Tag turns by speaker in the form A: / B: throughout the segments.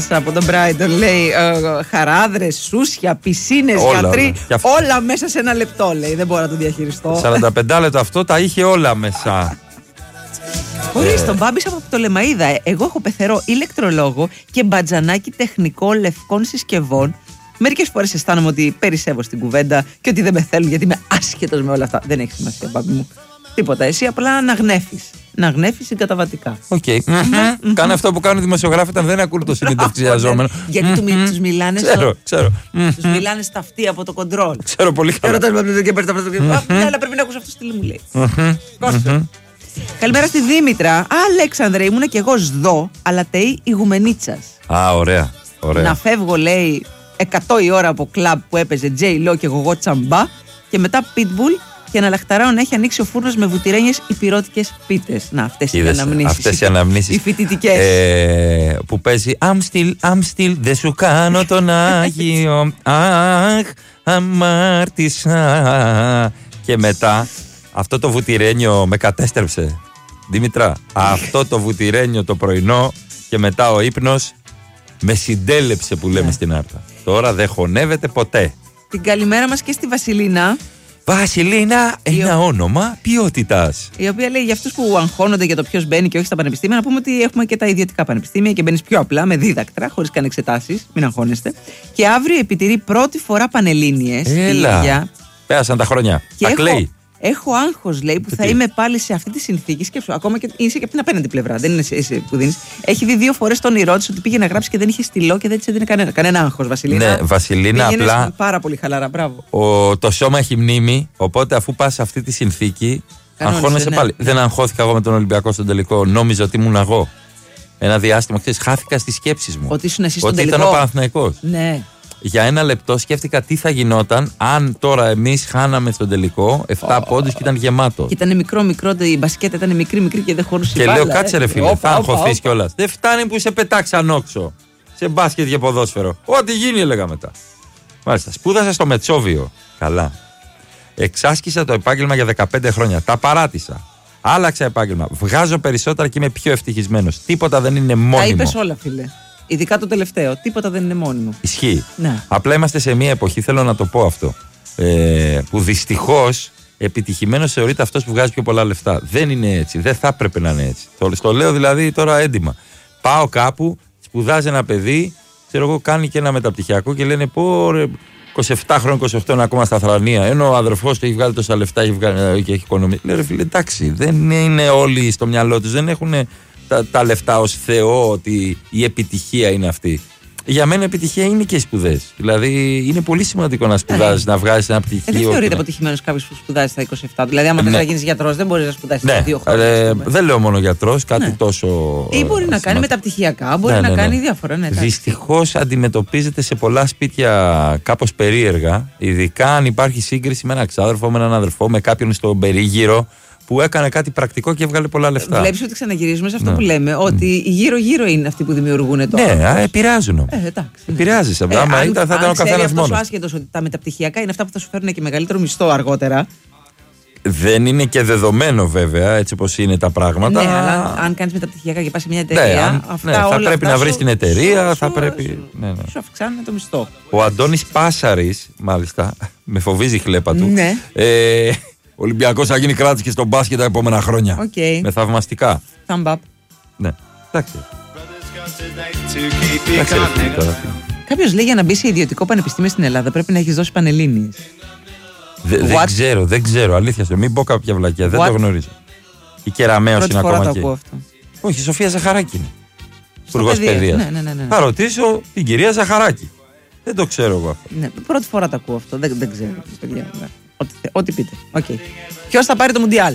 A: Από τον Brighton λέει χαράδρες, σούσια, πισίνες, γιατροί. Όλα μέσα σε ένα λεπτό λέει. Δεν μπορώ να το διαχειριστώ.
B: 45 λεπτό αυτό τα είχε όλα μέσα.
A: Ορίστε, τον Μπάμπης από το Λεμαΐδα. Εγώ έχω πεθερό ηλεκτρολόγο και μπατζανάκι τεχνικό λευκών συσκευών. Μερικές φορές αισθάνομαι ότι περισσεύω στην κουβέντα και ότι δεν με θέλουν γιατί είμαι άσχετος με όλα αυτά. Δεν έχει σημασία, Μπάμπη μου. Τίποτα. Εσύ απλά να γνέφεις. Να γνέφεις συγκαταβατικά.
B: Οκ. Κάνε αυτό που κάνουν οι δημοσιογράφοι όταν δεν ακούν το συνεντευξιαζόμενο.
A: Γιατί τους μιλάνε.
B: Ξέρω.
A: Τους μιλάνε στα αυτή από το κοντρόλ.
B: Ξέρω πολύ καλά.
A: Αλλά πρέπει να ακούσω αυτό στη μου λέει. Καλημέρα στη Δήμητρα. Αλέξανδρε, ήμουνα κι εγώ σδό, αλλά τεή ηγουμενίτσας.
B: Α, ωραία.
A: Να φεύγω, λέει, 100 η ώρα από κλαμπ που έπαιζε J-Lo και εγώ τσαμπά και μετά Pitbull και να λαχταράω να έχει ανοίξει ο φούρνος με βουτυρένιες υπηρώτικες πίτες. Να, αυτές οι αναμνήσεις.
B: Αυτές οι αναμνήσεις.
A: Οι φοιτητικές.
B: Που παίζει I'm still, δεν σου κάνω τον Άγιο. Αχ, αμάρτησα. Και μετά αυτό το βουτυρένιο με κατέστρεψε. Δήμητρα, αυτό το βουτυρένιο το πρωινό και μετά ο ύπνος με συντέλεψε που λέμε στην Άρτα. Τώρα δεν χωνεύεται ποτέ.
A: Την καλημέρα μας και στη Βασιλίνα.
B: Βασιλίνα, ένα όνομα ποιότητας.
A: Η οποία λέει για αυτούς που αγχώνονται για το ποιος μπαίνει και όχι στα πανεπιστήμια, να πούμε ότι έχουμε και τα ιδιωτικά πανεπιστήμια και μπαίνεις πιο απλά με δίδακτρα, χωρίς καν εξετάσεις. Μην αγχώνεστε. Και αύριο επιτηρεί πρώτη φορά Πανελλήνιες.
B: Έλα. Πέρασαν τα χρόνια.
A: Και
B: τα κλαίει.
A: Έχω άγχος, λέει, που θα είμαι πάλι σε αυτή τη συνθήκη. Σκέψου, ακόμα και είσαι και από την απέναντι πλευρά. Δεν είναι εσύ που δίνεις. Έχει δει 2 φορές τον όνειρό της ότι πήγε να γράψει και δεν είχε στυλό και δεν της έδινε κανένα άγχος, Βασιλίνα.
B: Ναι, Βασιλίνα, απλά.
A: Πάρα πολύ χαλαρά, μπράβο.
B: Το σώμα έχει μνήμη, οπότε αφού πας σε αυτή τη συνθήκη, αγχώνεσαι πάλι.
A: Ναι.
B: Δεν αγχώθηκα εγώ με τον Ολυμπιακό στον τελικό. Νόμιζα ότι ήμουν εγώ. Ένα διάστημα, ξέρεις, χάθηκα στις σκέψεις μου.
A: Ότι ήσουν εσύ στον τελικό.
B: Ότι ήταν ο Παναθηναϊκός.
A: Ναι.
B: Για ένα λεπτό σκέφτηκα τι θα γινόταν αν τώρα εμείς χάναμε στον τελικό 7 πόντους και ήταν γεμάτο.
A: Και ήταν μικρό, η μπασκέτα ήταν μικρή και δεν χωρούσε.
B: Και λέω, κάτσε ρε φίλε, θα αγχωθείς κιόλας. Δεν φτάνει που σε πετάξαν όξο σε μπάσκετ και ποδόσφαιρο. Ό,τι γίνει, έλεγα μετά. Μάλιστα, σπούδασα στο Μετσόβιο. Καλά. Εξάσκησα το επάγγελμα για 15 χρόνια. Τα παράτησα. Άλλαξα επάγγελμα. Βγάζω περισσότερα και είμαι πιο ευτυχισμένος. Τίποτα δεν είναι μόνιμο.
A: Τα είπες όλα, φίλε. Ειδικά το τελευταίο. Τίποτα δεν είναι μόνιμο.
B: Ισχύει.
A: Ναι.
B: Απλά είμαστε σε μια εποχή, θέλω να το πω αυτό, που δυστυχώς επιτυχημένος θεωρείται αυτός που βγάζει πιο πολλά λεφτά. Δεν είναι έτσι. Δεν θα έπρεπε να είναι έτσι. Το λέω δηλαδή τώρα έντιμα. Πάω κάπου, σπουδάζει ένα παιδί, ξέρω εγώ, κάνει και ένα μεταπτυχιακό και λένε πω ρε, 27 χρόνια, 28 είναι ακόμα στα θρανία. Ενώ ο αδερφός του έχει βγάλει τόσα λεφτά και έχει οικονομία. Λέω ρε φίλε, εντάξει, δεν είναι όλοι στο μυαλό τους, δεν έχουν τα λεφτά ως Θεό ότι η επιτυχία είναι αυτή. Για μένα η επιτυχία είναι και οι σπουδές. Δηλαδή είναι πολύ σημαντικό να σπουδάζεις, να βγάζεις ένα πτυχίο.
A: Δεν θεωρείται αποτυχημένος κάποιος που σπουδάζει στα 27. Δηλαδή, άμα θες να γίνεις γιατρός, δεν μπορείς να σπουδάσεις στα 2 χρόνια.
B: Δεν λέω μόνο γιατρός, κάτι τόσο.
A: Ή μπορεί να κάνει μεταπτυχιακά, μπορεί να κάνει διάφορα.
B: Δυστυχώς αντιμετωπίζεται σε πολλά σπίτια κάπως περίεργα, ειδικά αν υπάρχει σύγκριση με έναν ξάδερφο, με έναν αδερφό, με κάποιον στον περίγυρο που έκανε κάτι πρακτικό και έβγαλε πολλά λεφτά.
A: Βλέπεις ότι ξαναγυρίζουμε σε αυτό που λέμε, ότι γύρω-γύρω είναι αυτοί που δημιουργούν το.
B: Ναι, επηρεάζουν. Επηρεάζεις. Άμα ήταν, θα ήταν ο καθένας μόνος.
A: Αν άσχετος ότι τα μεταπτυχιακά είναι αυτά που θα σου φέρουν και μεγαλύτερο μισθό αργότερα.
B: Δεν είναι και δεδομένο βέβαια, έτσι όπως είναι τα πράγματα.
A: Ναι, αλλά αν κάνεις μεταπτυχιακά και πας σε μια εταιρεία,
B: θα πρέπει να βρεις την εταιρεία, θα πρέπει.
A: Σου αυξάνουν το μισθό.
B: Ο Αντώνης Πάσαρης, μάλιστα, με φοβίζει η χλέπα του.
A: Ναι.
B: Ο Ολυμπιακός θα γίνει κράτης και στον μπάσκετ τα επόμενα χρόνια. Με θαυμαστικά.
A: Thumb up.
B: Ναι, εντάξει.
A: Κάποιος λέει για να μπει σε ιδιωτικό πανεπιστήμιο στην Ελλάδα πρέπει να έχεις δώσει Πανελλήνιες.
B: Δεν ξέρω, αλήθεια σου. Μην πω κάποια βλακιά, δεν το γνωρίζω. Η Κεραμέως είναι ακόμα εκεί. Όχι, η Σοφία Ζαχαράκη είναι. Υπουργός Παιδείας.
A: Ναι.
B: Θα ρωτήσω την κυρία Ζαχαράκη. Δεν το ξέρω εγώ αυτό.
A: Ναι, πρώτη φορά το ακούω αυτό. Δεν ξέρω. Ό,τι πείτε. Okay. Ποιος θα πάρει το Μουντιάλ?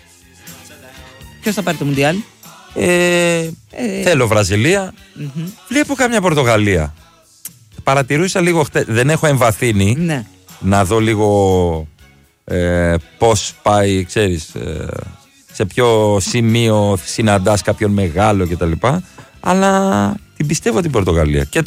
B: Θέλω Βραζιλία. Βλέπω κάμια Πορτογαλία. Παρατηρούσα λίγο χτες. Δεν έχω εμβαθύνει.
A: Ναι.
B: Να δω λίγο πώς πάει, ξέρεις, σε ποιο σημείο συναντάς κάποιον μεγάλο κτλ. Αλλά την πιστεύω την Πορτογαλία. Και